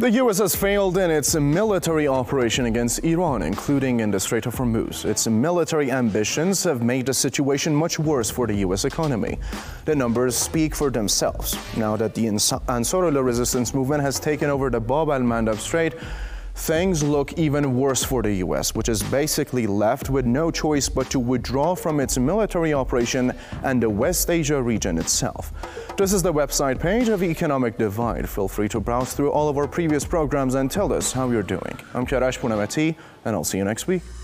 The U.S. has failed in its military operation against Iran, including in the Strait of Hormuz. Its military ambitions have made the situation much worse for the U.S. economy. The numbers speak for themselves. Now that the Ansarullah resistance movement has taken over the Bab al-Mandab Strait, things look even worse for the U.S., which is basically left with no choice but to withdraw from its military operation and the West Asia region itself. This is the website page of Economic Divide. Feel free to browse through all of our previous programs and tell us how you're doing. I'm Karash Punamati, and I'll see you next week.